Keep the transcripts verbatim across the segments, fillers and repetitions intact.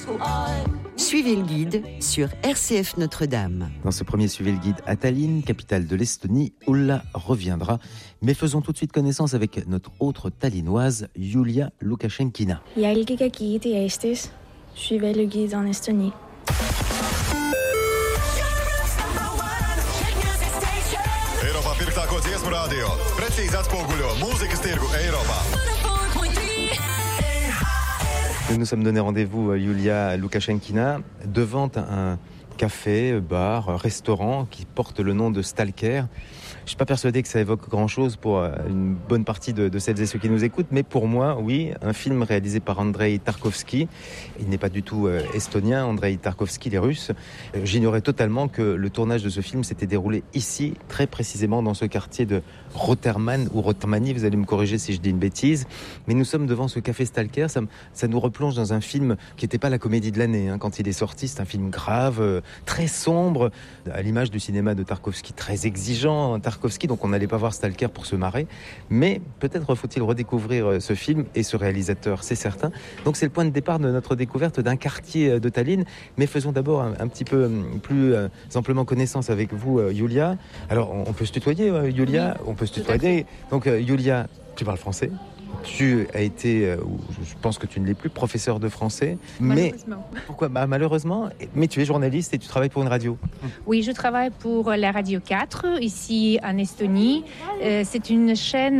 Suivez le guide sur R C F Notre-Dame. Dans ce premier Suivez le guide à Tallinn, capitale de l'Estonie, Ulla reviendra. Mais faisons tout de suite connaissance avec notre autre tallinnoise, Julia Lukaschenkina. Jälgige guide Eestis. Suivez le guide en Estonie. Eiropā pirktāko dziesmu radio. Precīzi atspoguļo mūzikas tirgu Eiropā. Nous nous sommes donné rendez-vous, Julia Lukaschenkina, devant un café, bar, restaurant qui porte le nom de Stalker. Je ne suis pas persuadé que ça évoque grand-chose pour une bonne partie de, de celles et ceux qui nous écoutent, mais pour moi, oui, un film réalisé par Andrei Tarkovsky. Il n'est pas du tout euh, estonien, Andrei Tarkovsky, il est russe. Euh, j'ignorais totalement que le tournage de ce film s'était déroulé ici, très précisément dans ce quartier de Rotermann ou Rotermani, vous allez me corriger si je dis une bêtise. Mais nous sommes devant ce café Stalker, ça, ça nous replonge dans un film qui n'était pas la comédie de l'année. Hein, quand il est sorti, c'est un film grave, euh, très sombre, à l'image du cinéma de Tarkovsky, très exigeant. Tarkovsky, donc on n'allait pas voir Stalker pour se marrer, mais peut-être faut-il redécouvrir ce film et ce réalisateur, c'est certain. Donc c'est le point de départ de notre découverte d'un quartier de Tallinn, mais faisons d'abord un, un petit peu plus euh, amplement connaissance avec vous, euh, Julia. Alors on, on peut se tutoyer, euh, Julia, oui, on peut se tutoyer. Donc euh, Julia, tu parles français ? Tu as été, euh, je pense que tu ne l'es plus, professeur de français. Malheureusement. Mais pourquoi bah, malheureusement, mais tu es journaliste et tu travailles pour une radio. Oui, je travaille pour la Radio quatre, ici en Estonie. Euh, c'est une chaîne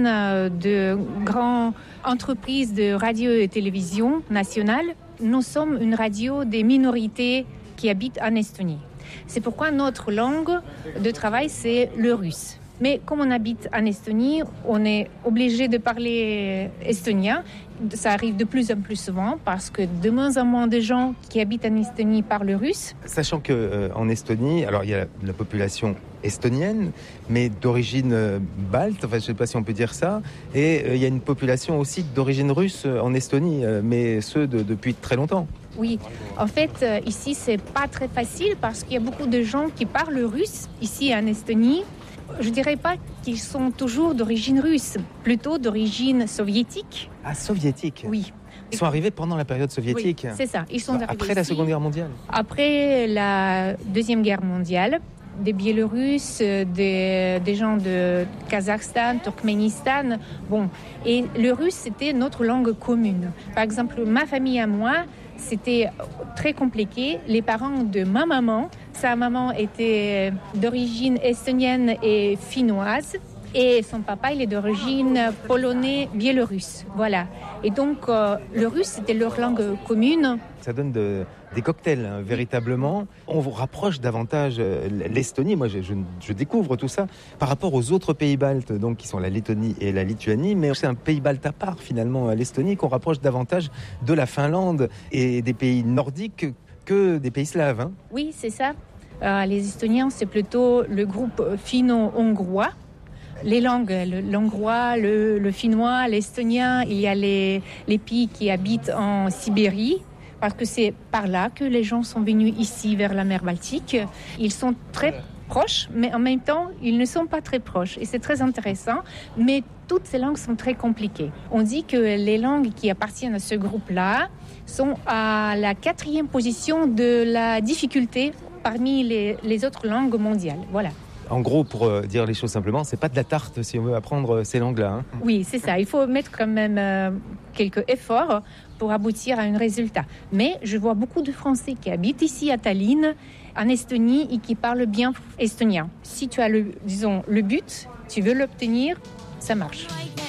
de grandes entreprises de radio et télévision nationale. Nous sommes une radio des minorités qui habitent en Estonie. C'est pourquoi notre langue de travail, c'est le russe. Mais comme on habite en Estonie, on est obligé de parler estonien. Ça arrive de plus en plus souvent parce que de moins en moins de gens qui habitent en Estonie parlent russe. Sachant qu'en euh, Estonie, alors il y a la, la population estonienne, mais d'origine euh, balte, enfin je ne sais pas si on peut dire ça, et euh, il y a une population aussi d'origine russe en Estonie, euh, mais ceux de, depuis très longtemps. Oui, en fait, euh, ici, c'est pas très facile parce qu'il y a beaucoup de gens qui parlent russe ici en Estonie. Je ne dirais pas qu'ils sont toujours d'origine russe, plutôt d'origine soviétique. Ah, soviétique ? Oui. Ils sont arrivés pendant la période soviétique ? Oui, c'est ça. Ils sont arrivés après la ici, Seconde Guerre mondiale ? Après la Deuxième Guerre mondiale, des Biélorusses, des, des gens de Kazakhstan, Turkménistan. Bon, et le russe, c'était notre langue commune. Par exemple, ma famille à moi, c'était très compliqué. Les parents de ma maman, sa maman était d'origine estonienne et finnoise. Et son papa, il est d'origine polonaise, biélorusse. Voilà. Et donc, euh, le russe, c'était leur langue commune. Ça donne de, des cocktails, hein, véritablement. On vous rapproche davantage euh, l'Estonie. Moi, je, je, je découvre tout ça par rapport aux autres pays baltes, donc, qui sont la Lettonie et la Lituanie. Mais c'est un pays balte à part, finalement, l'Estonie, qu'on rapproche davantage de la Finlande et des pays nordiques que des pays slaves. Hein. Oui, c'est ça. Euh, les Estoniens, c'est plutôt le groupe finno-hongrois. Les langues, le l'hongrois, le, le finnois, l'estonien, il y a les, les pays qui habitent en Sibérie, parce que c'est par là que les gens sont venus ici, vers la mer Baltique. Ils sont très proches, mais en même temps, ils ne sont pas très proches. Et c'est très intéressant, mais toutes ces langues sont très compliquées. On dit que les langues qui appartiennent à ce groupe-là sont à la quatrième position de la difficulté parmi les, les autres langues mondiales. Voilà. En gros, pour euh, dire les choses simplement, c'est pas de la tarte si on veut apprendre euh, ces langues-là. Hein. Oui, c'est ça. Il faut mettre quand même euh, quelques efforts pour aboutir à un résultat. Mais je vois beaucoup de Français qui habitent ici à Tallinn, en Estonie, et qui parlent bien estonien. Si tu as le, disons, le but, tu veux l'obtenir, ça marche.